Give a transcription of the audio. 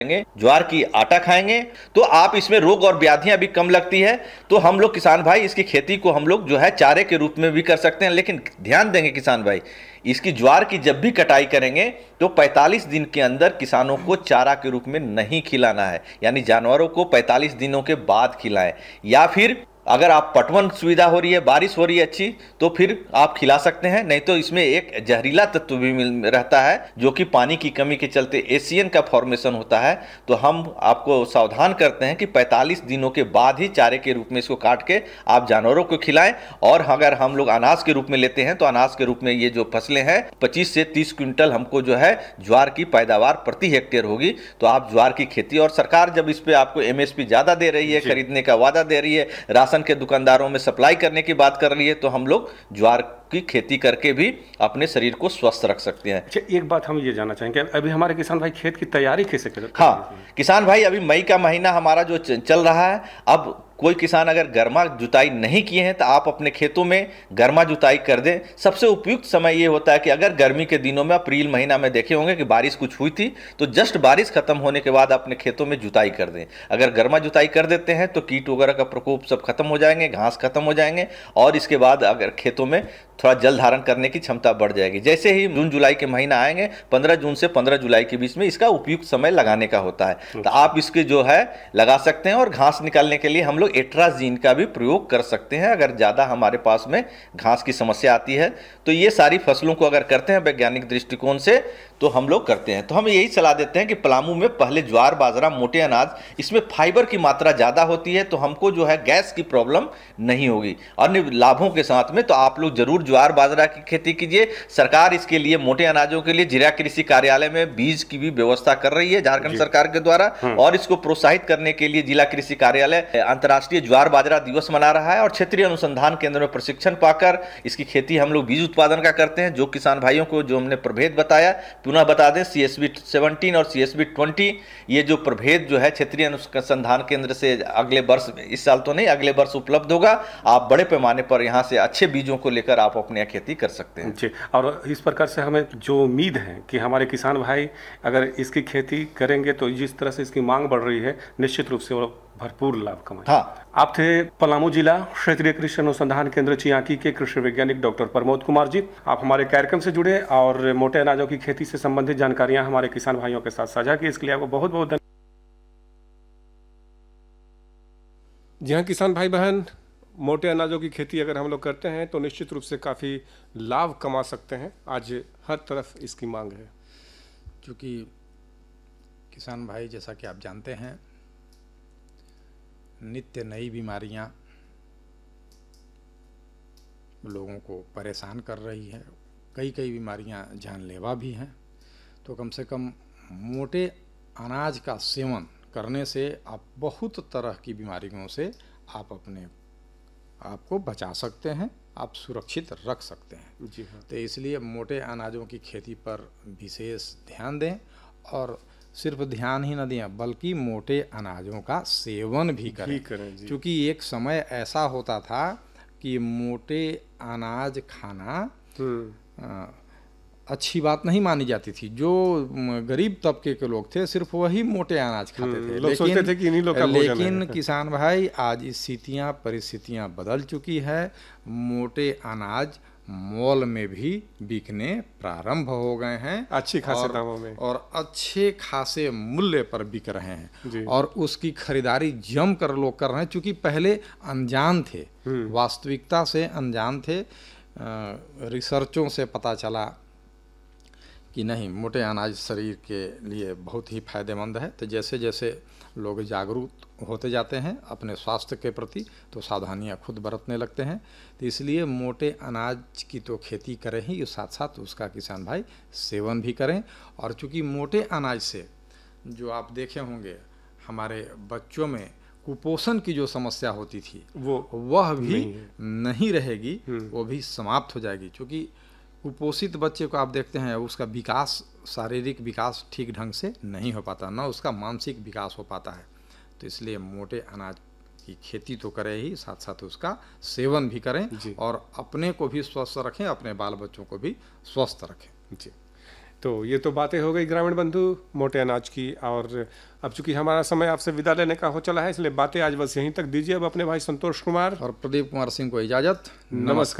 ज्वार की आटा खाएंगे तो आप इसमें रोग और व्याधियां भी कम लगती है। तो हम लोग किसान भाई इसकी खेती को हम लोग जो है चारे के रूप में भी कर सकते हैं, लेकिन ध्यान देंगे किसान भाई, इसकी ज्वार की जब भी कटाई करेंगे तो 45 दिन के अंदर किसानों को चारा के रूप में नहीं खिलाना है, यानी जानवरों को 45 दिनों के बाद खिलाएं। या फिर अगर आप पटवन सुविधा हो रही है, बारिश हो रही है अच्छी, तो फिर आप खिला सकते हैं, नहीं तो इसमें एक जहरीला तत्व भी रहता है जो कि पानी की कमी के चलते एशियन का फॉर्मेशन होता है। तो हम आपको सावधान करते हैं कि 45 दिनों के बाद ही चारे के रूप में इसको काट के आप जानवरों को खिलाएं। और अगर हम लोग अनाज के रूप में लेते हैं तो अनाज के रूप में ये जो फसलें हैं 25 से 30 क्विंटल हमको जो है ज्वार की पैदावार प्रति हेक्टेयर होगी। तो आप ज्वार की खेती, और सरकार जब इस पे आपको एमएसपी ज्यादा दे रही है, खरीदने का वादा दे रही है, राशन के दुकानदारों में सप्लाई करने की बात कर रही है, तो हम लोग ज्वार की खेती करके भी अपने शरीर को स्वस्थ रख सकते हैं। एक बात हम ये जानना चाहेंगे, अभी हमारे किसान भाई खेत की तैयारी कैसे करें? हाँ, किसान भाई अभी मई का महीना हमारा जो चल रहा है, अब कोई किसान अगर गर्मा जुताई नहीं किए हैं तो आप अपने खेतों में गर्मा जुताई कर दें। सबसे उपयुक्त समय ये होता है कि अगर गर्मी के दिनों में अप्रैल महीना में देखे होंगे कि बारिश कुछ हुई थी, तो जस्ट बारिश खत्म होने के बाद अपने खेतों में जुताई कर दें। अगर गर्मा जुताई कर देते हैं तो कीट वगैरह का प्रकोप सब खत्म हो जाएंगे, घास खत्म हो जाएंगे, और इसके बाद अगर खेतों में थोड़ा जल धारण करने की क्षमता बढ़ जाएगी। जैसे ही जून जुलाई के महीना आएंगे, 15 जून से 15 जुलाई के बीच में इसका उपयुक्त समय लगाने का होता है, तो आप इसके जो है लगा सकते हैं। और घास निकालने के लिए हम लोग एट्राजीन का भी प्रयोग कर सकते हैं अगर ज्यादा हमारे पास में घास की समस्या आती है। तो ये सारी फसलों को अगर करते हैं वैज्ञानिक दृष्टिकोण से तो हम लोग करते हैं। तो हम यही सलाह देते हैं कि पलामू में पहले ज्वार बाजरा मोटे अनाज, इसमें फाइबर की मात्रा ज्यादा होती है, तो हमको जो है गैस की प्रॉब्लम नहीं होगी। अन्य लाभों के साथ में तो आप लोग जरूर ज्वार बाजरा की खेती कीजिए। सरकार इसके लिए मोटे अनाजों के लिए जिला कृषि कार्यालय में बीज की भी व्यवस्था कर रही है झारखंड सरकार के द्वारा, और इसको प्रोत्साहित करने के लिए जिला कृषि कार्यालय अंतर्राष्ट्रीय ज्वार बाजरा दिवस मना रहा है, और क्षेत्रीय अनुसंधान केंद्र में प्रशिक्षण पाकर इसकी खेती हम लोग बीज उत्पादन का करते हैं। जो किसान भाइयों को जो हमने प्रभेद बताया, पुनः बता दें, CSB 17 और CSB 20 ये जो प्रभेद जो है क्षेत्रीय अनुसंधान केंद्र से अगले वर्ष, इस साल तो नहीं, अगले वर्ष उपलब्ध होगा। आप बड़े पैमाने पर यहाँ से अच्छे बीजों को लेकर आप अपने यहाँ खेती कर सकते हैं। जी, और इस प्रकार से हमें जो उम्मीद है कि हमारे किसान भाई अगर इसकी खेती करेंगे तो जिस तरह से इसकी मांग बढ़ रही है, निश्चित रूप से वो भरपूर लाभ कमाएं। हाँ, आप थे पलामू जिला क्षेत्रीय कृषि अनुसंधान केंद्र चियाकी के कृषि वैज्ञानिक डॉक्टर प्रमोद कुमार जी। आप हमारे कार्यक्रम से जुड़े और मोटे अनाजों की खेती से संबंधित जानकारियां हमारे किसान भाइयों के साथ साझा की, इसके लिए आपको बहुत बहुत धन्यवाद। जी हाँ किसान भाई बहन, मोटे अनाजों की खेती अगर हम लोग करते हैं तो निश्चित रूप से काफ़ी लाभ कमा सकते हैं। आज हर तरफ इसकी मांग है, क्योंकि किसान भाई जैसा कि आप जानते हैं नित्य नई बीमारियां लोगों को परेशान कर रही है, कई बीमारियां जानलेवा भी हैं। तो कम से कम मोटे अनाज का सेवन करने से आप बहुत तरह की बीमारियों से आप अपने आपको बचा सकते हैं, आप सुरक्षित रख सकते हैं। जी हाँ। तो इसलिए मोटे अनाजों की खेती पर विशेष ध्यान दें, और सिर्फ ध्यान ही न दें बल्कि मोटे अनाजों का सेवन भी करें। क्योंकि एक समय ऐसा होता था कि मोटे अनाज खाना अच्छी बात नहीं मानी जाती थी। जो गरीब तबके के लोग थे सिर्फ वही मोटे अनाज खाते थे। लोग सोचते थे कि इन्हीं लोग का भोजन है। लेकिन किसान भाई आज स्थितियाँ परिस्थितियाँ बदल चुकी है, मोटे अनाज मॉल में भी बिकने प्रारंभ हो गए हैं, अच्छी खासे दामों में, और अच्छे खासे मूल्य पर बिक रहे हैं, और उसकी खरीदारी जम कर लोग कर रहे हैं। चूँकि पहले अनजान थे, वास्तविकता से अनजान थे, रिसर्चों से पता चला कि नहीं मोटे अनाज शरीर के लिए बहुत ही फायदेमंद है। तो जैसे जैसे लोग जागरूक होते जाते हैं अपने स्वास्थ्य के प्रति, तो सावधानियां खुद बरतने लगते हैं। तो इसलिए मोटे अनाज की तो खेती करें ही, साथ साथ उसका किसान भाई सेवन भी करें। और चूँकि मोटे अनाज से जो आप देखे होंगे हमारे बच्चों में कुपोषण की जो समस्या होती थी वह भी नहीं रहेगी, वो भी समाप्त हो जाएगी। क्योंकि कुपोषित बच्चे को आप देखते हैं उसका विकास, शारीरिक विकास ठीक ढंग से नहीं हो पाता, ना उसका मानसिक विकास हो पाता है। तो इसलिए मोटे अनाज की खेती तो करें ही, साथ साथ उसका सेवन भी करें, और अपने को भी स्वस्थ रखें, अपने बाल बच्चों को भी स्वस्थ रखें। जी, तो ये तो बातें हो गई ग्रामीण बंधु मोटे अनाज की, और अब चूंकि हमारा समय आपसे विदा लेने का हो चला है, इसलिए बातें आज बस यहीं तक दीजिए अब अपने भाई संतोष कुमार और प्रदीप कुमार सिंह को इजाजत। नमस्कार।